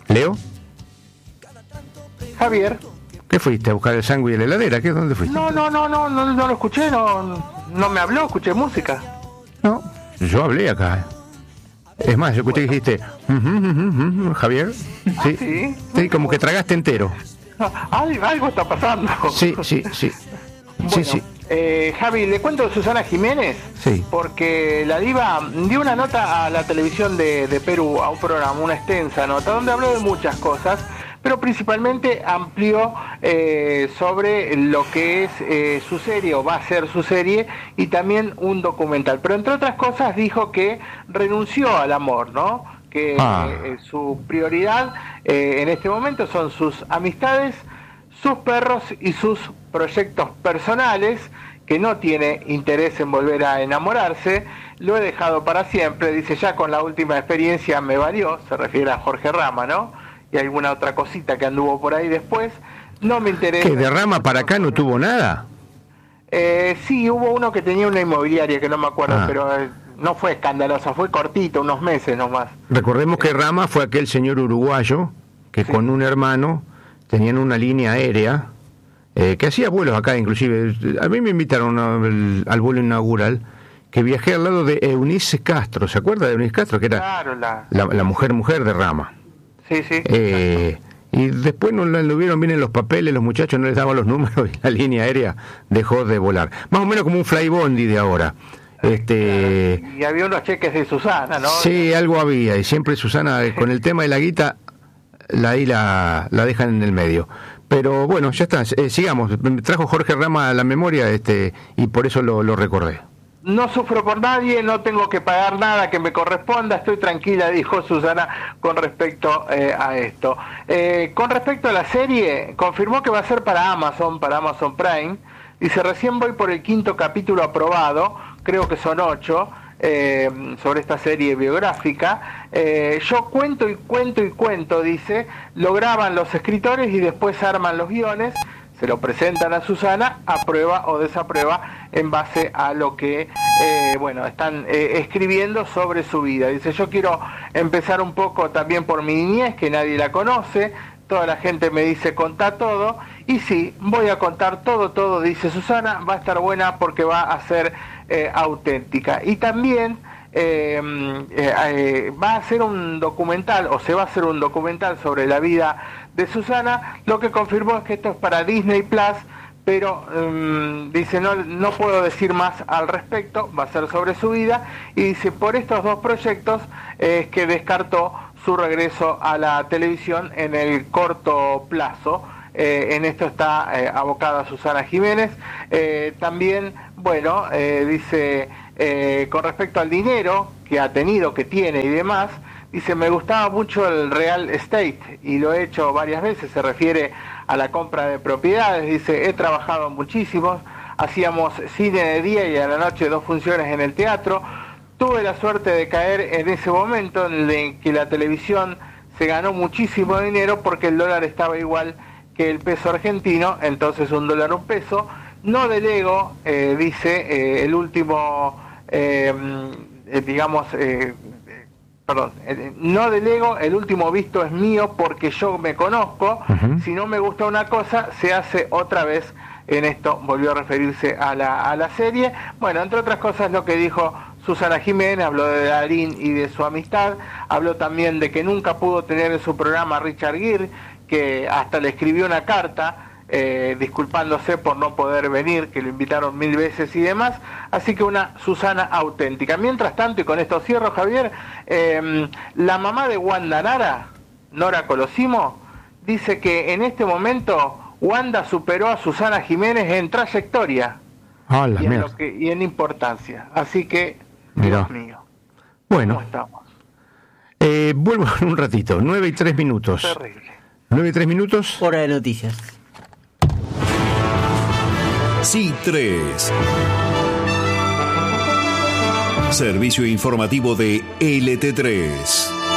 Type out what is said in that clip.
¿Leo? Javier. ¿Qué fuiste a buscar el sándwich de la heladera? ¿Dónde fuiste? No lo escuché, no me habló, escuché música. No, yo hablé acá. Es más, yo escuché que dijiste, Javier. Sí, sí, como que tragaste entero. Algo está pasando. Sí. Bueno, sí. Javi, le cuento de Susana Jiménez, sí. Porque la diva dio una nota a la televisión de Perú, a un programa, una extensa nota, donde habló de muchas cosas, pero principalmente amplió sobre lo que es su serie, o va a ser su serie, y también un documental. Pero entre otras cosas dijo que renunció al amor, ¿no? Que su prioridad en este momento son sus amistades, sus perros y sus proyectos personales, que no tiene interés en volver a enamorarse. Lo he dejado para siempre, dice, ya con la última experiencia me valió, se refiere a Jorge Rama, ¿no? Y alguna otra cosita que anduvo por ahí después. No me interesa. ¿Que de Rama para acá no tuvo nada? Sí, hubo uno que tenía una inmobiliaria, que no me acuerdo, pero no fue escandalosa, fue cortito, unos meses nomás. Recordemos que Rama fue aquel señor uruguayo que con un hermano tenían una línea aérea que hacía vuelos acá, inclusive. A mí me invitaron al vuelo inaugural, que viajé al lado de Eunice Castro. ¿Se acuerda de Eunice Castro? Que era claro, la mujer de Rama. Sí. Y después no lo vieron bien en los papeles, los muchachos no les daban los números y la línea aérea dejó de volar. Más o menos como un flybondi de ahora. Y había unos cheques de Susana, ¿no? Sí, algo había, y siempre Susana con el tema de la guita la dejan en el medio. Pero bueno, ya está, sigamos. Me trajo Jorge Rama a la memoria y por eso lo recordé. No sufro por nadie, no tengo que pagar nada que me corresponda, estoy tranquila, dijo Susana con respecto a esto. Con respecto a la serie, confirmó que va a ser para Amazon Prime. Dice, recién voy por el 5º capítulo aprobado, creo que son 8, sobre esta serie biográfica. Yo cuento, dice, lo graban los escritores y después arman los guiones, se lo presentan a Susana, aprueba o desaprueba en base a lo que están escribiendo sobre su vida. Dice, yo quiero empezar un poco también por mi niñez, que nadie la conoce, toda la gente me dice contá todo, y sí, voy a contar todo, dice Susana, va a estar buena porque va a ser auténtica. Y también va a hacer un documental, o se va a hacer un documental sobre la vida de Susana. Lo que confirmó es que esto es para Disney Plus, pero dice, no puedo decir más al respecto, va a ser sobre su vida, y dice, por estos dos proyectos es que descartó su regreso a la televisión en el corto plazo. En esto está abocada Susana Jiménez. También, dice, con respecto al dinero que ha tenido, que tiene y demás, dice, me gustaba mucho el real estate y lo he hecho varias veces, se refiere a la compra de propiedades. Dice, he trabajado muchísimo, hacíamos cine de día y a la noche 2 funciones en el teatro. Tuve la suerte de caer en ese momento en el que la televisión se ganó muchísimo dinero porque el dólar estaba igual que el peso argentino, entonces $1 un peso. No delego, dice, el último, no delego, el último visto es mío porque yo me conozco. Si no me gusta una cosa, se hace otra vez. En esto volvió a referirse a la serie. Bueno, entre otras cosas lo que dijo Susana Jiménez, habló de Darín y de su amistad, habló también de que nunca pudo tener en su programa a Richard Gere, que hasta le escribió una carta disculpándose por no poder venir, que lo invitaron 1000 veces y demás. Así que una Susana auténtica. Mientras tanto, y con esto cierro, Javier, la mamá de Wanda Nara, Nora Colosimo, dice que en este momento Wanda superó a Susana Jiménez en trayectoria y en importancia. Así que, Dios mío. Bueno, ¿cómo estamos? Vuelvo en un ratito, 9:03. Terrible. 9:03. Hora de noticias. Sí, 3. Servicio informativo de LT3.